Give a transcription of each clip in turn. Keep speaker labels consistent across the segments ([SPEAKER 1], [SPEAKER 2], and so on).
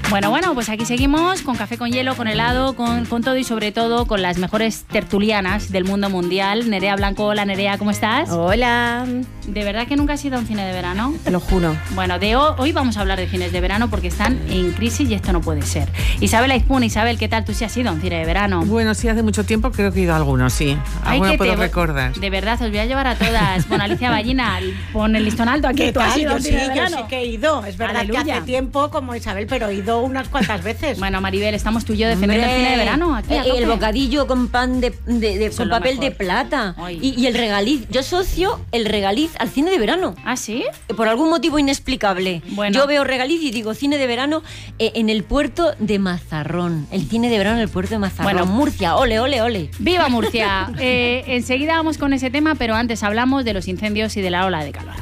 [SPEAKER 1] Bueno, pues aquí seguimos con café con hielo, con helado, con todo y sobre todo con las mejores tertulianas del mundo mundial. Nerea Blanco, hola Nerea, ¿cómo estás?
[SPEAKER 2] Hola.
[SPEAKER 1] ¿De verdad que nunca has ido a un cine de verano?
[SPEAKER 2] Te lo juro.
[SPEAKER 1] Bueno, hoy vamos a hablar de cines de verano porque están en crisis y esto no puede ser. Isabel Aizpún, Isabel, ¿qué tal? ¿Tú sí has ido a un cine de verano?
[SPEAKER 3] Bueno, sí, hace mucho tiempo creo que he ido a algunos, sí. Algunos puedo recordar.
[SPEAKER 1] De verdad, os voy a llevar a todas. Bueno, Alicia Ballina, pon el listón alto aquí. ¿Tú has ido a un cine de verano?
[SPEAKER 2] Yo sí que he ido. Es verdad
[SPEAKER 1] Aleluya.
[SPEAKER 2] que hace tiempo como Isabel, pero he ido unas cuantas veces.
[SPEAKER 1] Bueno, Maribel, estamos tú y yo defendiendo el cine de verano aquí a tope.
[SPEAKER 4] El bocadillo con pan con papel de
[SPEAKER 1] mejor.
[SPEAKER 4] plata y el regaliz. Yo asocio el regaliz al cine de verano.
[SPEAKER 1] ¿Ah, sí?
[SPEAKER 4] Por algún motivo inexplicable.
[SPEAKER 1] Bueno.
[SPEAKER 4] Yo veo regaliz y digo cine de verano en el puerto de Mazarrón. El cine de verano en el puerto de Mazarrón.
[SPEAKER 1] Bueno.
[SPEAKER 4] Murcia, ole, ole, ole.
[SPEAKER 1] ¡Viva Murcia! Enseguida vamos con ese tema, pero antes hablamos de los incendios y de la ola de calor.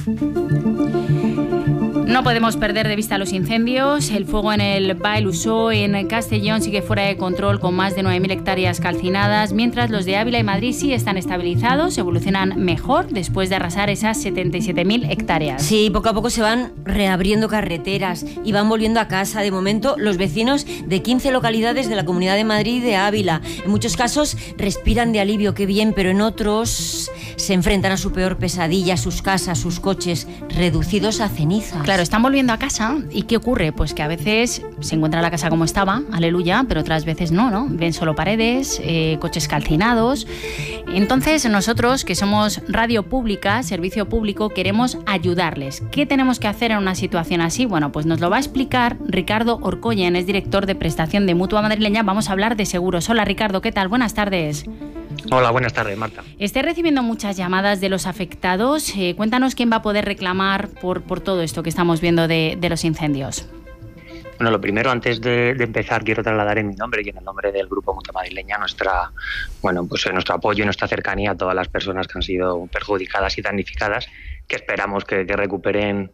[SPEAKER 1] No podemos perder de vista los incendios. El fuego en el Baix Usó, en Castellón, sigue fuera de control con más de 9.000 hectáreas calcinadas, mientras los de Ávila y Madrid sí están estabilizados, evolucionan mejor después de arrasar esas 77.000 hectáreas.
[SPEAKER 4] Sí, poco a poco se van reabriendo carreteras y van volviendo a casa. De momento, los vecinos de 15 localidades de la Comunidad de Madrid y de Ávila, en muchos casos respiran de alivio, qué bien, pero en otros se enfrentan a su peor pesadilla, sus casas, sus coches, reducidos a cenizas.
[SPEAKER 1] Claro, están volviendo a casa y ¿qué ocurre? Pues que a veces se encuentra la casa como estaba, aleluya, pero otras veces no, ven solo paredes, coches calcinados. Entonces nosotros, que somos radio pública, servicio público, queremos ayudarles. ¿Qué tenemos que hacer en una situación así? Bueno, pues nos lo va a explicar Ricardo Orcoyen, es director de prestación de Mutua Madrileña. Vamos a hablar de seguros. Hola Ricardo, ¿qué tal? Buenas tardes.
[SPEAKER 5] Hola, buenas tardes, Marta.
[SPEAKER 1] Esté recibiendo muchas llamadas de los afectados. Cuéntanos quién va a poder reclamar por todo esto que estamos viendo de los incendios.
[SPEAKER 5] Bueno, lo primero, antes de empezar, quiero trasladar en mi nombre y en el nombre del Grupo Mutua Madrileña nuestro apoyo y nuestra cercanía a todas las personas que han sido perjudicadas y damnificadas, que esperamos que recuperen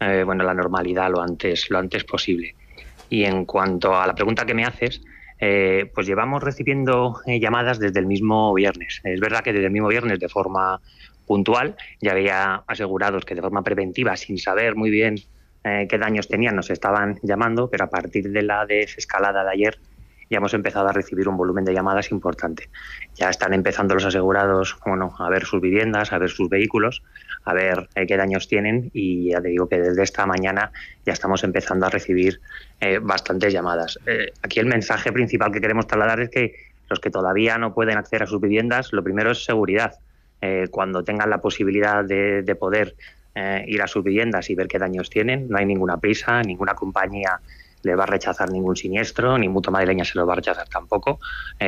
[SPEAKER 5] la normalidad lo antes posible. Y en cuanto a la pregunta que me haces, pues llevamos recibiendo llamadas desde el mismo viernes. Es verdad que desde el mismo viernes, de forma puntual, ya había asegurados que de forma preventiva, sin saber muy bien qué daños tenían, nos estaban llamando, pero a partir de la desescalada de ayer ya hemos empezado a recibir un volumen de llamadas importante. Ya están empezando los asegurados a ver sus viviendas, a ver sus vehículos, a ver qué daños tienen, y ya te digo que desde esta mañana ya estamos empezando a recibir bastantes llamadas. Aquí el mensaje principal que queremos trasladar es que los que todavía no pueden acceder a sus viviendas, lo primero es seguridad. Cuando tengan la posibilidad de poder ir a sus viviendas y ver qué daños tienen, no hay ninguna prisa, ninguna compañía le va a rechazar ningún siniestro, ni Mutua Madrileña se lo va a rechazar tampoco.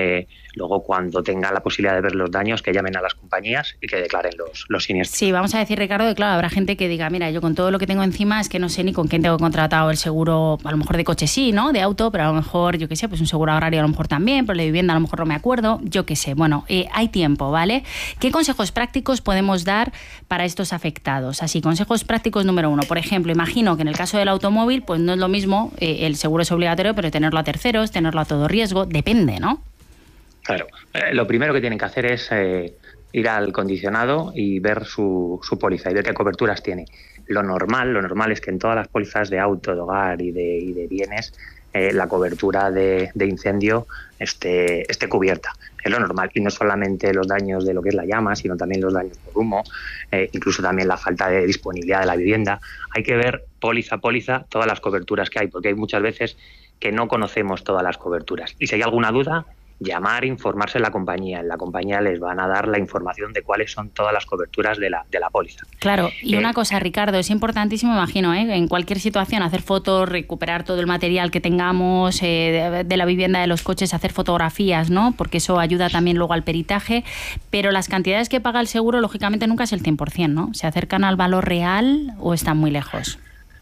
[SPEAKER 5] Luego, cuando tenga la posibilidad de ver los daños, que llamen a las compañías y que declaren los siniestros.
[SPEAKER 1] Sí, vamos a decir, Ricardo, que claro, habrá gente que diga, mira, yo con todo lo que tengo encima es que no sé ni con quién tengo contratado el seguro, a lo mejor de coche sí, ¿no? De auto, pero a lo mejor, yo qué sé, pues un seguro agrario a lo mejor también, pero de vivienda a lo mejor no me acuerdo, yo qué sé. Bueno, hay tiempo, ¿vale? ¿Qué consejos prácticos podemos dar para estos afectados? Así, consejos prácticos número 1. Por ejemplo, imagino que en el caso del automóvil, pues no es lo mismo, el seguro es obligatorio, pero tenerlo a terceros, tenerlo a todo riesgo, depende, ¿no?
[SPEAKER 5] Claro. Lo primero que tienen que hacer es ir al condicionado y ver su póliza y ver qué coberturas tiene. Lo normal es que en todas las pólizas de auto, de hogar y de bienes, la cobertura de incendio esté cubierta. Es lo normal, y no solamente los daños de lo que es la llama, sino también los daños por humo, incluso también la falta de disponibilidad de la vivienda. Hay que ver póliza a póliza todas las coberturas que hay, porque hay muchas veces que no conocemos todas las coberturas. Y si hay alguna duda, llamar, informarse en la compañía. En la compañía les van a dar la información de cuáles son todas las coberturas de la póliza.
[SPEAKER 1] Claro, y una cosa, Ricardo, es importantísimo, imagino, en cualquier situación, hacer fotos, recuperar todo el material que tengamos de la vivienda, de los coches, hacer fotografías, ¿no? Porque eso ayuda también luego al peritaje, pero las cantidades que paga el seguro, lógicamente, nunca es el 100%, ¿no? ¿Se acercan al valor real o están muy lejos?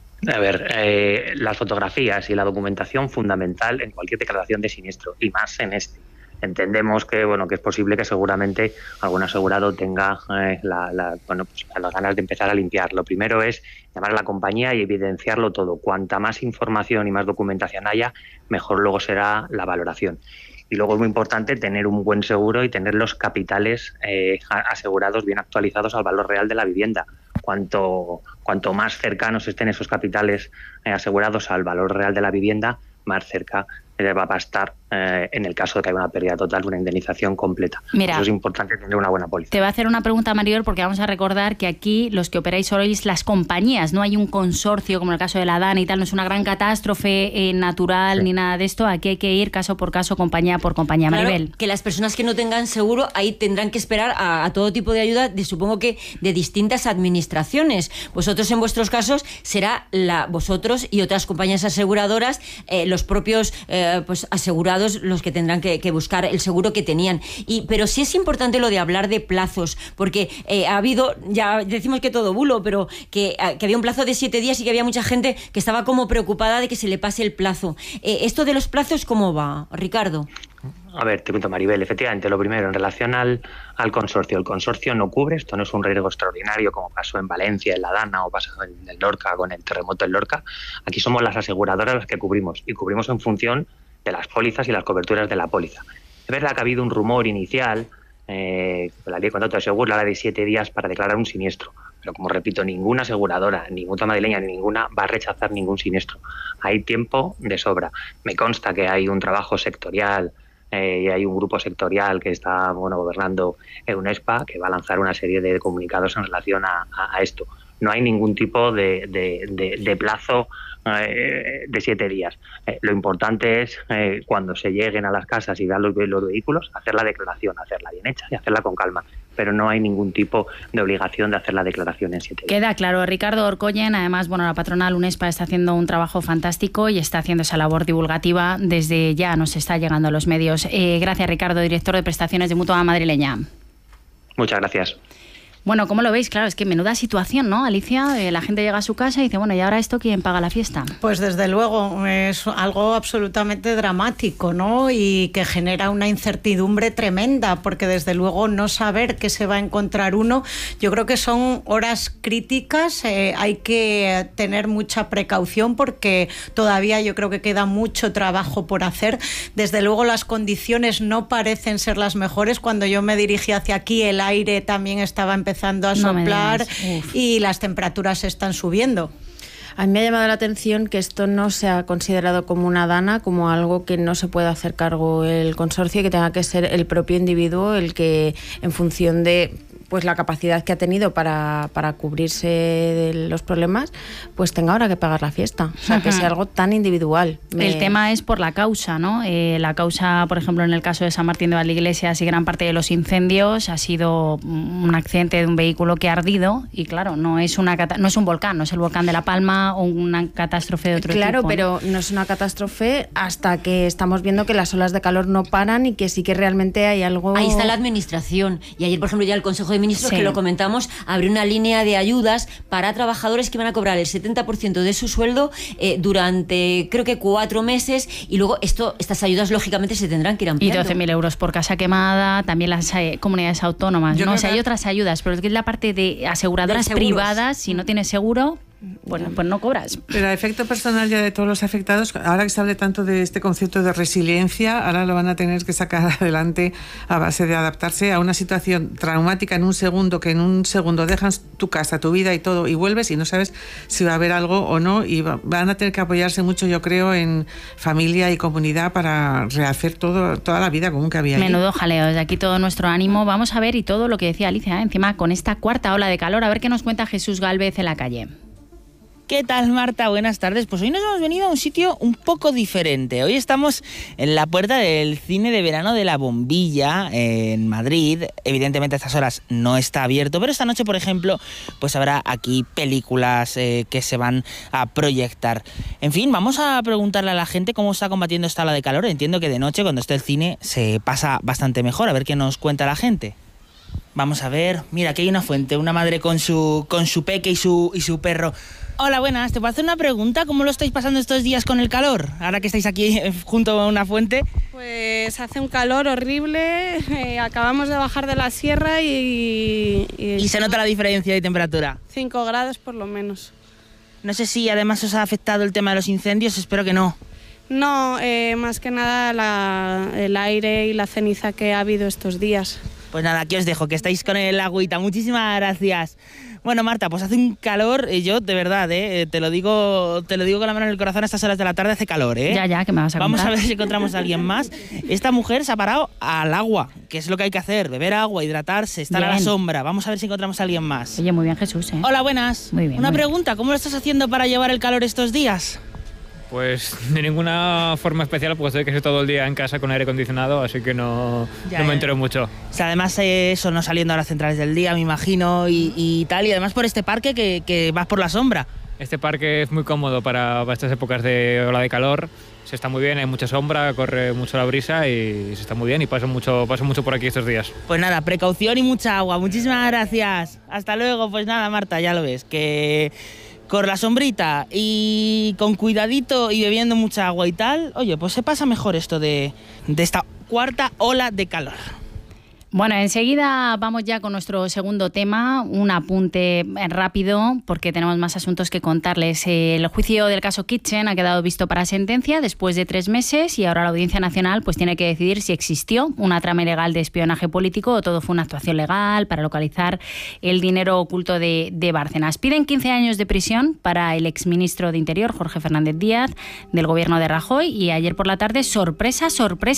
[SPEAKER 5] A ver, las fotografías y la documentación fundamental en cualquier declaración de siniestro, y más en este. Entendemos que es posible que seguramente algún asegurado tenga las ganas de empezar a limpiar. Lo primero es llamar a la compañía y evidenciarlo todo. Cuanta más información y más documentación haya, mejor luego será la valoración. Y luego es muy importante tener un buen seguro y tener los capitales asegurados bien actualizados al valor real de la vivienda. cuanto más cercanos estén esos capitales asegurados al valor real de la vivienda, más cerca va a estar, en el caso de que haya una pérdida total, una indemnización completa.
[SPEAKER 1] Mira,
[SPEAKER 5] eso es importante, tener una buena póliza.
[SPEAKER 1] Te voy a hacer una pregunta, Maribel, porque vamos a recordar que aquí los que operáis sois las compañías, no hay un consorcio como en el caso de la Dana y tal, no es una gran catástrofe natural ni nada de esto, aquí hay que ir caso por caso, compañía por compañía.
[SPEAKER 4] Claro,
[SPEAKER 1] Maribel.
[SPEAKER 4] que las personas que no tengan seguro ahí tendrán que esperar a todo tipo de ayuda, supongo que de distintas administraciones. Vosotros en vuestros casos será vosotros y otras compañías aseguradoras, los propios pues asegurados los que tendrán que buscar el seguro que tenían. Pero sí es importante lo de hablar de plazos, porque ha habido, ya decimos que todo bulo, pero que había un plazo de 7 días y que había mucha gente que estaba como preocupada de que se le pase el plazo. ¿Esto de los plazos cómo va, Ricardo?
[SPEAKER 5] A ver, te cuento, Maribel, efectivamente, lo primero, en relación al consorcio. El consorcio no cubre, esto no es un riesgo extraordinario como pasó en Valencia, en la Dana, o pasó en el Lorca, con el terremoto en Lorca. Aquí somos las aseguradoras las que cubrimos, y cubrimos en función de las pólizas y las coberturas de la póliza. Es verdad que ha habido un rumor inicial, la ley de contrato de seguro, la de 7 días para declarar un siniestro. Pero como repito, ninguna aseguradora, ni Mutua Madrileña, ni ninguna va a rechazar ningún siniestro. Hay tiempo de sobra. Me consta que hay un trabajo sectorial y hay un grupo sectorial que está gobernando EUNESPA, que va a lanzar una serie de comunicados en relación a esto. No hay ningún tipo de plazo de 7 días. Lo importante es, cuando se lleguen a las casas y vean los vehículos, hacer la declaración, hacerla bien hecha y hacerla con calma. Pero no hay ningún tipo de obligación de hacer la declaración en 7 días.
[SPEAKER 1] Queda claro. Ricardo Orcollen, además, la patronal UNESPA está haciendo un trabajo fantástico y está haciendo esa labor divulgativa desde ya, nos está llegando a los medios. Gracias, Ricardo, director de prestaciones de Mutua Madrileña.
[SPEAKER 5] Muchas gracias.
[SPEAKER 1] Bueno, ¿cómo lo veis? Claro, es que menuda situación, ¿no, Alicia? La gente llega a su casa y dice, ¿y ahora esto quién paga la fiesta?
[SPEAKER 2] Pues desde luego, es algo absolutamente dramático, ¿no? Y que genera una incertidumbre tremenda, porque desde luego no saber qué se va a encontrar uno, yo creo que son horas críticas, hay que tener mucha precaución porque todavía yo creo que queda mucho trabajo por hacer. Desde luego las condiciones no parecen ser las mejores. Cuando yo me dirigí hacia aquí, el aire también estaba empezando a soplar y las temperaturas están subiendo.
[SPEAKER 6] A mí me ha llamado la atención que esto no se ha considerado como una dana, como algo que no se puede hacer cargo el consorcio y que tenga que ser el propio individuo el que, en función de la capacidad que ha tenido para cubrirse de los problemas, pues tenga ahora que pagar la fiesta. O sea, que sea algo tan individual.
[SPEAKER 1] El tema es por la causa, ¿no? La causa, por ejemplo, en el caso de San Martín de Valdeiglesias y gran parte de los incendios ha sido un accidente de un vehículo que ha ardido y, claro, no es un volcán, no es el volcán de La Palma o una catástrofe de otro tipo.
[SPEAKER 6] Claro, pero no es una catástrofe hasta que estamos viendo que las olas de calor no paran y que sí que realmente hay algo...
[SPEAKER 4] Ahí está la administración. Y ayer, por ejemplo, ya el Consejo de Ministros, que lo comentamos, abrió una línea de ayudas para trabajadores que van a cobrar el 70% de su sueldo durante, creo que 4 meses, y luego estas ayudas, lógicamente, se tendrán que ir ampliando.
[SPEAKER 1] Y 12.000 euros por casa quemada, también las comunidades autónomas, ¿no? O sea, hay otras ayudas, pero es que es la parte de aseguradoras privadas, si no tienes seguro... Bueno, pues no cobras.
[SPEAKER 3] Pero a efecto personal ya de todos los afectados, ahora que se habla tanto de este concepto de resiliencia, ahora lo van a tener que sacar adelante a base de adaptarse a una situación traumática en un segundo, que en un segundo dejas tu casa, tu vida y todo, y vuelves y no sabes si va a haber algo o no, y van a tener que apoyarse mucho, yo creo, en familia y comunidad para rehacer toda la vida común que había ahí.
[SPEAKER 1] Menudo jaleo, desde aquí todo nuestro ánimo. Vamos a ver, y todo lo que decía Alicia, encima con esta cuarta ola de calor, a ver qué nos cuenta Jesús Gálvez en la calle.
[SPEAKER 7] ¿Qué tal, Marta? Buenas tardes. Pues hoy nos hemos venido a un sitio un poco diferente. Hoy estamos en la puerta del cine de verano de La Bombilla, en Madrid. Evidentemente a estas horas no está abierto, pero esta noche, por ejemplo, pues habrá aquí películas que se van a proyectar. En fin, vamos a preguntarle a la gente cómo está combatiendo esta ola de calor. Entiendo que de noche, cuando esté el cine, se pasa bastante mejor. A ver qué nos cuenta la gente. Vamos a ver. Mira, aquí hay una fuente, una madre con su peque y su perro. Hola, buenas. ¿Te puedo hacer una pregunta? ¿Cómo lo estáis pasando estos días con el calor? Ahora que estáis aquí junto a una fuente.
[SPEAKER 8] Pues hace un calor horrible. Acabamos de bajar de la sierra y
[SPEAKER 7] se nota la diferencia de temperatura.
[SPEAKER 8] 5 grados por lo menos.
[SPEAKER 7] No sé si además os ha afectado el tema de los incendios. Espero que no.
[SPEAKER 8] No, más que nada el aire y la ceniza que ha habido estos días.
[SPEAKER 7] Pues nada, aquí os dejo, que estáis con el agüita. Muchísimas gracias. Bueno, Marta, pues hace un calor, yo de verdad, te lo digo con la mano en el corazón, a estas horas de la tarde hace calor,
[SPEAKER 1] Ya, que me vas a contar.
[SPEAKER 7] Vamos a ver si encontramos a alguien más. Esta mujer se ha parado al agua, que es lo que hay que hacer, beber agua, hidratarse, estar a la sombra. Vamos a ver si encontramos a alguien más.
[SPEAKER 1] Oye, muy bien, Jesús,
[SPEAKER 7] Hola, buenas.
[SPEAKER 1] Muy bien.
[SPEAKER 7] Una pregunta, ¿cómo lo estás haciendo para llevar el calor estos días?
[SPEAKER 9] Pues de ninguna forma especial, porque estoy casi todo el día en casa con aire acondicionado, así que no me entero mucho.
[SPEAKER 7] O sea, además eso, no saliendo a las centrales del día, me imagino, y tal, y además por este parque que vas por la sombra.
[SPEAKER 9] Este parque es muy cómodo para estas épocas de ola de calor, se está muy bien, hay mucha sombra, corre mucho la brisa y se está muy bien y paso mucho por aquí estos días.
[SPEAKER 7] Pues nada, precaución y mucha agua, muchísimas gracias. Hasta luego, pues nada, Marta, ya lo ves, que con la sombrita y con cuidadito y bebiendo mucha agua y tal, oye, pues se pasa mejor esto de esta cuarta ola de calor.
[SPEAKER 1] Bueno, enseguida vamos ya con nuestro segundo tema, un apunte rápido porque tenemos más asuntos que contarles. El juicio del caso Kitchen ha quedado visto para sentencia después de 3 meses y ahora la Audiencia Nacional pues tiene que decidir si existió una trama ilegal de espionaje político o todo fue una actuación legal para localizar el dinero oculto de Bárcenas. Piden 15 años de prisión para el exministro de Interior, Jorge Fernández Díaz, del gobierno de Rajoy, y ayer por la tarde, sorpresa,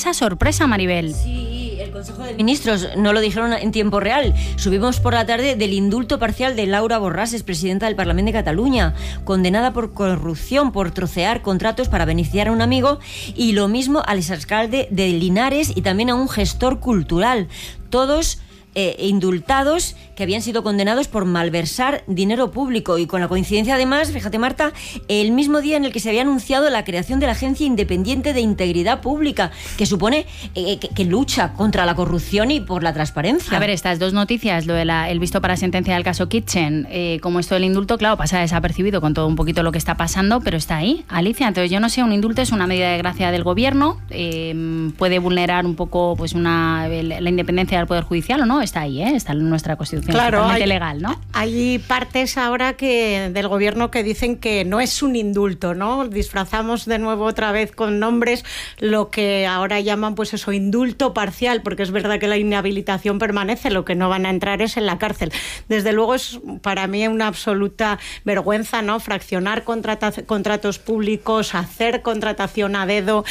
[SPEAKER 1] Maribel.
[SPEAKER 4] Sí, el Consejo de Ministros no lo dijeron en tiempo real. Subimos por la tarde del indulto parcial de Laura Borràs, expresidenta del Parlamento de Cataluña, condenada por corrupción, por trocear contratos para beneficiar a un amigo, y lo mismo al exalcalde de Linares y también a un gestor cultural. Todos indultados que habían sido condenados por malversar dinero público, y con la coincidencia además, fíjate Marta, el mismo día en el que se había anunciado la creación de la Agencia Independiente de Integridad Pública, que supone que lucha contra la corrupción y por la transparencia.
[SPEAKER 1] A ver, estas dos noticias, lo de el visto para sentencia del caso Kitchen, como esto del indulto, claro, pasa desapercibido con todo un poquito lo que está pasando, pero está ahí, Alicia. Entonces yo no sé, un indulto es una medida de gracia del gobierno, puede vulnerar un poco pues la independencia del Poder Judicial, ¿o no? Está ahí, está en nuestra Constitución, totalmente legal, ¿no?
[SPEAKER 2] Hay partes ahora del gobierno que dicen que no es un indulto, ¿no? Disfrazamos de nuevo otra vez con nombres lo que ahora llaman, pues eso, indulto parcial, porque es verdad que la inhabilitación permanece, lo que no van a entrar es en la cárcel. Desde luego es para mí una absoluta vergüenza, ¿no? Fraccionar contratos públicos, hacer contratación a dedo.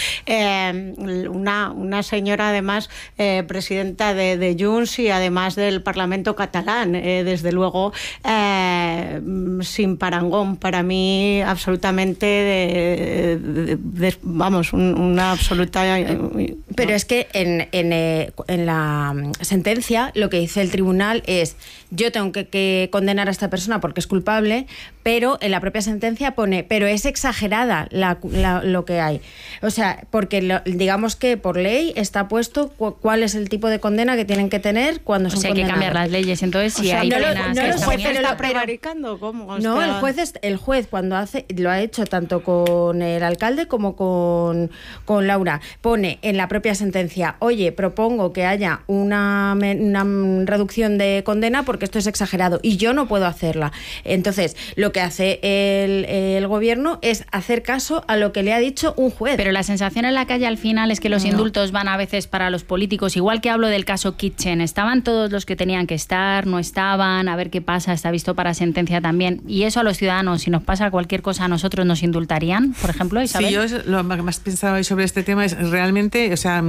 [SPEAKER 2] Una señora, además, presidenta de Junts y además del Parlamento catalán, desde luego sin parangón, para mí absolutamente vamos, una absoluta.
[SPEAKER 6] Pero es que en la sentencia lo que dice el tribunal es: yo tengo que condenar a esta persona porque es culpable, pero en la propia sentencia pone, pero es exagerada lo que hay. O sea, porque digamos que por ley está puesto cuál es el tipo de condena que tienen que tener cuando son condenados.
[SPEAKER 1] Hay que cambiar las leyes, entonces si hay penas...
[SPEAKER 2] ¿El juez está prevaricando? ¿Cómo?
[SPEAKER 6] No, el juez cuando lo ha hecho tanto con el alcalde como con Laura, pone en la propia sentencia: oye, propongo que haya una reducción de condena porque esto es exagerado y yo no puedo hacerla. Entonces, lo que hace el gobierno es hacer caso a lo que le ha dicho un juez.
[SPEAKER 1] Pero la sensación en la calle al final es que los indultos van a veces para los políticos, igual que hablo del caso Kitchen, estaban todos los que tenían que estar, no estaban, a ver qué pasa, está visto para sentencia también, y eso a los ciudadanos, si nos pasa cualquier cosa a nosotros, ¿nos indultarían, por ejemplo, Isabel?
[SPEAKER 3] Sí, yo lo que más pensaba sobre este tema es realmente, o sea,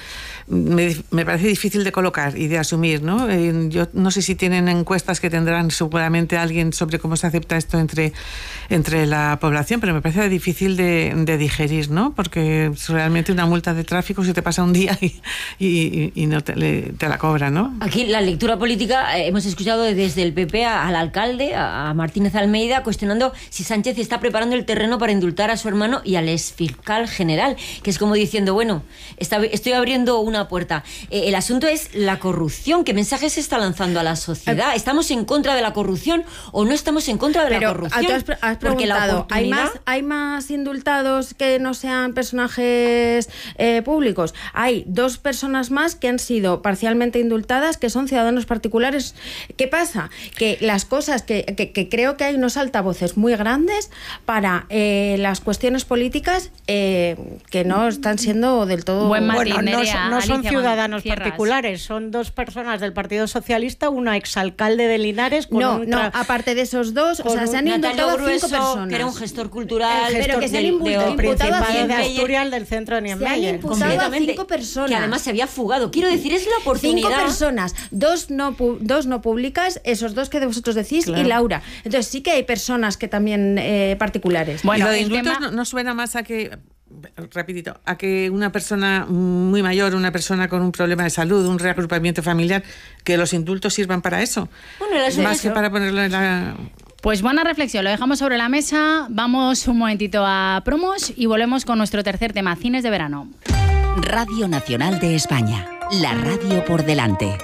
[SPEAKER 3] me parece difícil de colocar y de asumir, ¿no? Yo no sé si tienen encuestas que tendrán seguramente alguien sobre cómo se acepta esto entre la población, pero me parece difícil de digerir, ¿no? Porque es realmente una multa de tráfico se te pasa un día y no te la cobra, ¿no?
[SPEAKER 4] Aquí la lectura política, hemos escuchado desde el PP al alcalde, a Martínez Almeida, cuestionando si Sánchez está preparando el terreno para indultar a su hermano y al exfiscal general, que es como diciendo, bueno, estoy abriendo una puerta. El asunto es la corrupción. ¿Qué mensaje se está lanzando a la sociedad? ¿Estamos en contra de la corrupción o no estamos en contra de la corrupción?
[SPEAKER 6] Tú has preguntado, ¿hay más indultados que no sean personajes públicos? Hay 2 personas más que han sido parcialmente indultadas, que son ciudadanos particulares. ¿Qué pasa? Que las cosas que creo que hay unos altavoces muy grandes para las cuestiones políticas que no están siendo del todo...
[SPEAKER 1] Buen Mati,
[SPEAKER 2] bueno,
[SPEAKER 1] Nerea,
[SPEAKER 2] no son
[SPEAKER 1] Alicia,
[SPEAKER 2] ciudadanos
[SPEAKER 1] cierras.
[SPEAKER 2] particulares, son dos personas del Partido Socialista, una exalcalde de Linares con
[SPEAKER 6] aparte de esos dos, o sea, se han indultado a 5 personas.
[SPEAKER 4] Que era un gestor cultural,
[SPEAKER 6] pero que se han
[SPEAKER 2] imputado
[SPEAKER 6] a
[SPEAKER 2] Principado de Asturias del centro de Niemeyer.
[SPEAKER 6] Se han imputado a 5 personas.
[SPEAKER 4] Que además se había fugado. Quiero decir, es la oportunidad.
[SPEAKER 6] 5 personas, dos no públicas, esos dos que vosotros decís, y Laura. Entonces sí que hay personas que también particulares.
[SPEAKER 3] Bueno, lo de indultos no suena más a que, rapidito, a que una persona muy mayor, una persona con un problema de salud, un reagrupamiento familiar, que los indultos sirvan para eso. Bueno, más que para ponerlo en la...
[SPEAKER 1] Pues buena reflexión, lo dejamos sobre la mesa, vamos un momentito a promos y volvemos con nuestro tercer tema, cines de verano.
[SPEAKER 10] Radio Nacional de España, la radio por delante.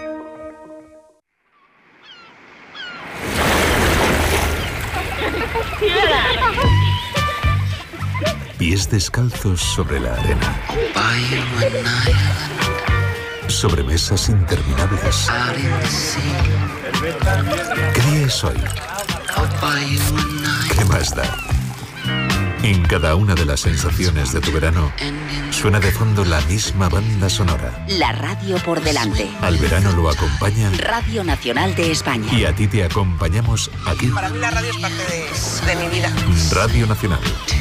[SPEAKER 11] Pies descalzos sobre la arena. Sobre mesas interminables. ¿Qué día es hoy? ¿Qué más da? En cada una de las sensaciones de tu verano suena de fondo la misma banda sonora.
[SPEAKER 10] La radio por delante.
[SPEAKER 11] Al verano lo acompaña
[SPEAKER 10] Radio Nacional de España.
[SPEAKER 11] Y a ti te acompañamos aquí.
[SPEAKER 12] Para mí la radio es parte de mi vida.
[SPEAKER 11] Radio Nacional.